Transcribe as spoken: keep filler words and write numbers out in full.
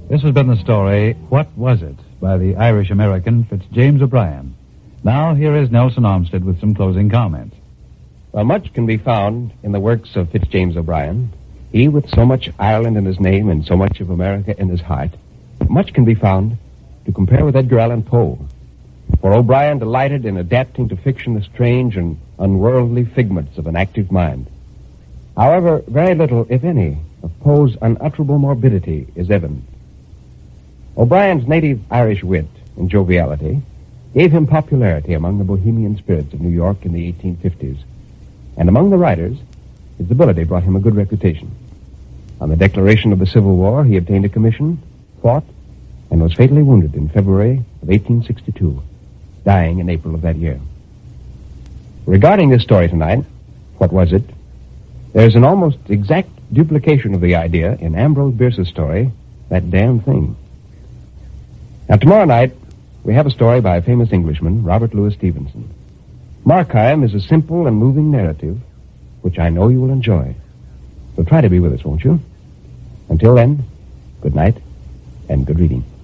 This has been the story, What Was It? By the Irish-American Fitzjames O'Brien. Now, here is Nelson Armstead with some closing comments. Well, much can be found in the works of Fitzjames O'Brien. He, with so much Ireland in his name and so much of America in his heart, much can be found to compare with Edgar Allan Poe. For O'Brien delighted in adapting to fiction the strange and unworldly figments of an active mind. However, very little, if any, of Poe's unutterable morbidity is evident. O'Brien's native Irish wit and joviality gave him popularity among the bohemian spirits of New York in the eighteen fifties. And among the writers, his ability brought him a good reputation. On the declaration of the Civil War, he obtained a commission, fought, and was fatally wounded in February of eighteen sixty-two, dying in April of that year. Regarding this story tonight, What Was It? There's an almost exact duplication of the idea in Ambrose Bierce's story, That Damn Thing. Now, tomorrow night, we have a story by a famous Englishman, Robert Louis Stevenson. Markheim is a simple and moving narrative, which I know you will enjoy. So try to be with us, won't you? Until then, good night and good reading.